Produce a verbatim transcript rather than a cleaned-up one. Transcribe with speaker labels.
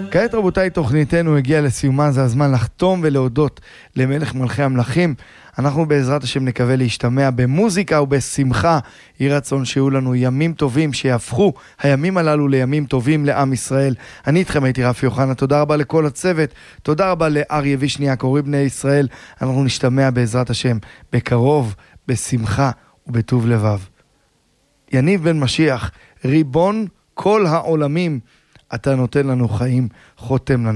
Speaker 1: כעת רבותיי, תוכניתנו הגיעה לסיומה, זה הזמן לחתום ולהודות למלך מלכי המלכים. אנחנו בעזרת השם נקווה להשתמע במוזיקה ובשמחה. יהי רצון שיהיו לנו ימים טובים, שיהפכו הימים הללו לימים טובים לעם ישראל. אני איתכם הייתי רפי יוחנה, תודה רבה לכל הצוות, תודה רבה לאריה וישניה, קוראים בני ישראל. אנחנו נשתמע בעזרת השם בקרוב, בשמחה ובטוב לבב. יניב בן משיח, ריבון כל העולמים, אתה נותן לנו חיים, חותם לנו